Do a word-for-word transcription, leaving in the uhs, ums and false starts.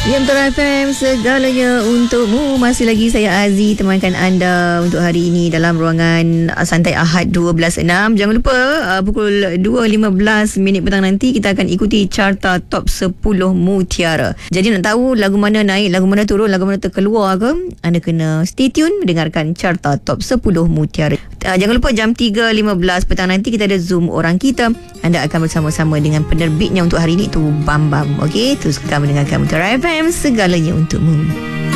Ya, Mutiara F M, segalanya untukmu. Masih lagi saya Aziz temankan anda untuk hari ini dalam ruangan Santai Ahad dua belas enam. Jangan lupa uh, pukul dua lima belas minit petang nanti kita akan ikuti carta top sepuluh Mutiara. Jadi nak tahu lagu mana naik, lagu mana turun, lagu mana terkeluar ke, anda kena stay tune dengarkan carta top sepuluh Mutiara. Uh, jangan lupa jam tiga lima belas petang nanti kita ada Zoom orang kita. Anda akan bersama-sama dengan penerbitnya untuk hari ini, tu Bam Bam. Okey, terus kamu mendengarkan Mutiara F M, segalanya untukmu.